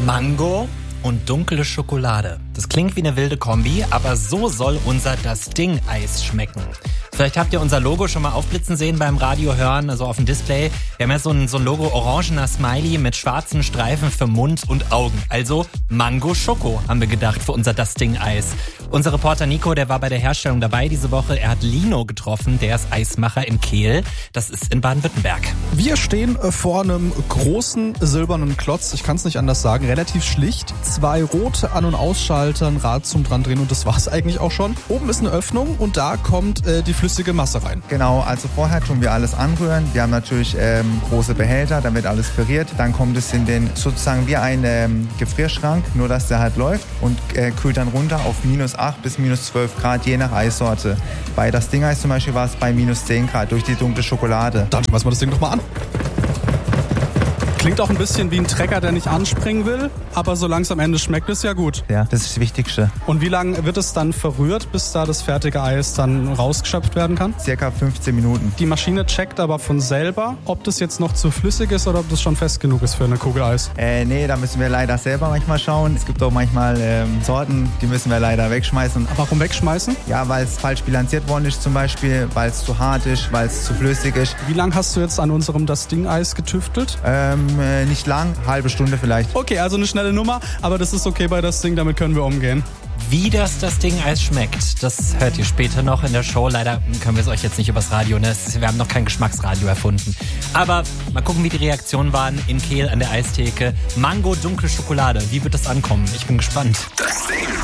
Mango und dunkle Schokolade. Das klingt wie eine wilde Kombi, aber so soll unser Das Ding-Eis schmecken. Vielleicht habt ihr unser Logo schon mal aufblitzen sehen beim Radio hören, also auf dem Display. Wir haben ja so ein Logo orangener Smiley mit schwarzen Streifen für Mund und Augen. Also Mango Schoko haben wir gedacht für unser Das Ding-Eis. Unser Reporter Nico, der war bei der Herstellung dabei diese Woche. Er hat Lino getroffen, der ist Eismacher in Kehl. Das ist in Baden-Württemberg. Wir stehen vor einem großen silbernen Klotz. Ich kann es nicht anders sagen. Relativ schlicht. 2 rote An- und Ausschalter, ein Rad zum dran drehen und das war's eigentlich auch schon. Oben ist eine Öffnung und da kommt die flüssige Masse rein. Genau, also vorher tun wir alles anrühren. Wir haben natürlich große Behälter, da wird alles püriert. Dann kommt es in den sozusagen wie ein Gefrierschrank, nur dass der halt läuft und kühlt dann runter auf -8 bis -12 Grad, je nach Eissorte. Bei Das Ding-Eis zum Beispiel war es bei -10 Grad durch die dunkle Schokolade. Dann schmeißen wir das Ding doch mal an. Klingt auch ein bisschen wie ein Trecker, der nicht anspringen will, aber solange es am Ende schmeckt, ist ja gut. Ja, das ist das Wichtigste. Und wie lange wird es dann verrührt, bis da das fertige Eis dann rausgeschöpft werden kann? Circa 15 Minuten. Die Maschine checkt aber von selber, ob das jetzt noch zu flüssig ist oder ob das schon fest genug ist für eine Kugel Eis. Nee, da müssen wir leider selber manchmal schauen. Es gibt auch manchmal Sorten, die müssen wir leider wegschmeißen. Warum wegschmeißen? Ja, weil es falsch bilanziert worden ist zum Beispiel, weil es zu hart ist, weil es zu flüssig ist. Wie lange hast du jetzt an unserem Das Ding-Eis getüftelt? Nicht lang, halbe Stunde vielleicht. Okay, also eine schnelle Nummer, aber das ist okay bei Das Ding, damit können wir umgehen. Wie das Ding-Eis schmeckt, das hört ihr später noch in der Show. Leider können wir es euch jetzt nicht übers Radio, ne? Wir haben noch kein Geschmacksradio erfunden. Aber mal gucken, wie die Reaktionen waren in Kehl an der Eistheke. Mango, dunkle Schokolade, wie wird das ankommen? Ich bin gespannt.